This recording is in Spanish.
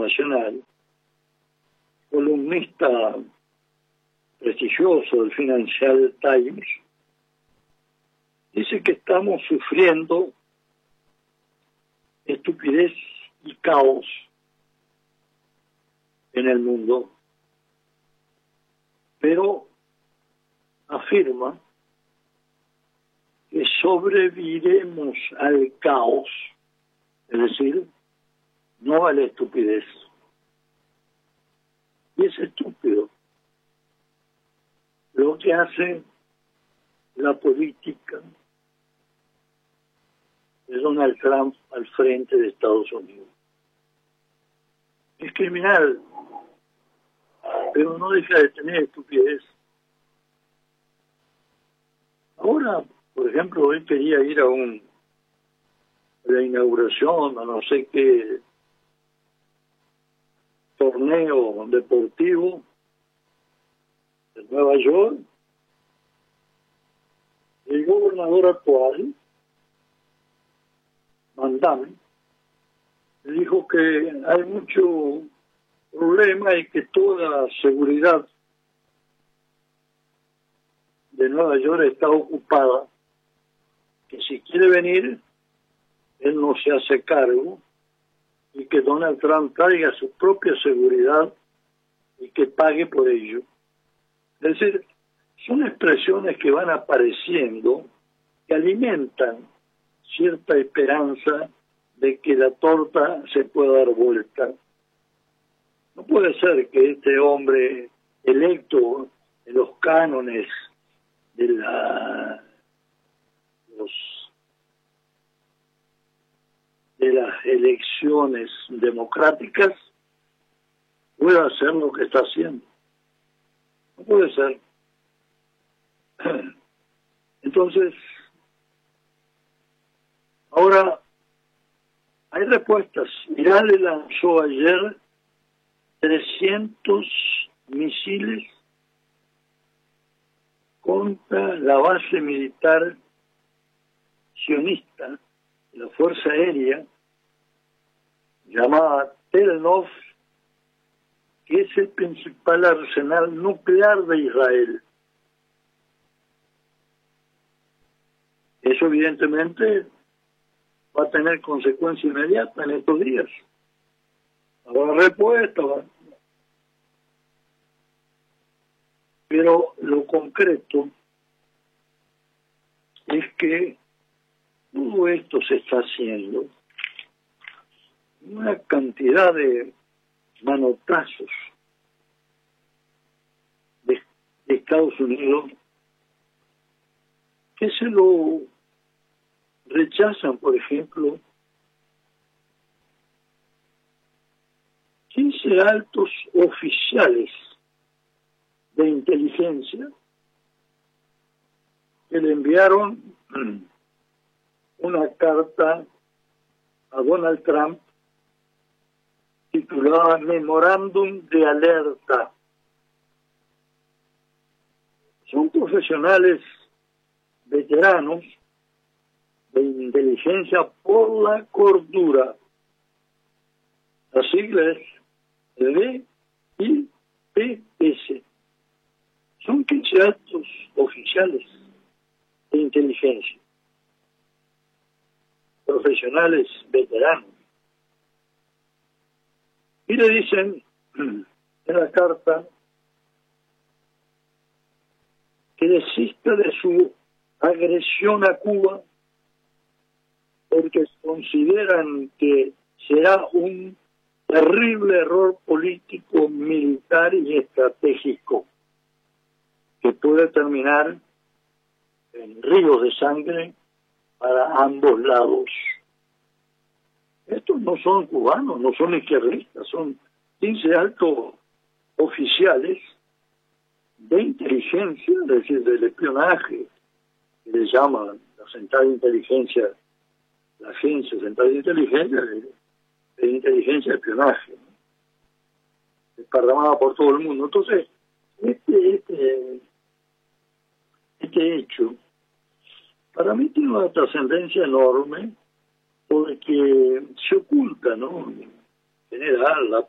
internacional, columnista prestigioso del Financial Times, dice que estamos sufriendo estupidez y caos en el mundo, pero afirma que sobreviviremos al caos, es decir, no a la estupidez. Y es estúpido lo que hace la política de Donald Trump al frente de Estados Unidos. Es criminal, pero no deja de tener estupidez. Ahora, por ejemplo, hoy quería ir a la inauguración, a no sé qué torneo deportivo de Nueva York. El gobernador actual, Mandami, le dijo que hay mucho problema y que toda la seguridad de Nueva York está ocupada, que si quiere venir, él no se hace cargo, y que Donald Trump traiga su propia seguridad y que pague por ello. Es decir, son expresiones que van apareciendo, que alimentan cierta esperanza de que la torta se pueda dar vuelta. No puede ser que este hombre electo en los cánones de las elecciones democráticas pueda hacer lo que está haciendo. No puede ser. Entonces, ahora hay respuestas. Irán le lanzó ayer 300 misiles contra la base militar sionista, la Fuerza Aérea, llamada Tel-Nof, que es el principal arsenal nuclear de Israel. Eso evidentemente va a tener consecuencia inmediata en estos días. Habrá respuesta, pero lo concreto es que todo esto se está haciendo una cantidad de manotazos de Estados Unidos que se lo rechazan. Por ejemplo, 15 altos oficiales de inteligencia que le enviaron una carta a Donald Trump titulada Memorándum de Alerta. Son profesionales veteranos de inteligencia por la cordura. La sigla es DIPS. Son 15 altos oficiales de inteligencia, profesionales veteranos. Y le dicen en la carta que desista de su agresión a Cuba porque consideran que será un terrible error político, militar y estratégico que puede terminar en ríos de sangre para ambos lados. Estos no son cubanos, no son izquierdistas, son 15 altos oficiales de inteligencia, es decir, del espionaje, que le llaman la Central de Inteligencia, la Agencia Central de Inteligencia, de inteligencia de espionaje, ¿no? Desparramada por todo el mundo. Entonces, este hecho, para mí tiene una trascendencia enorme, porque se oculta, ¿no? En general,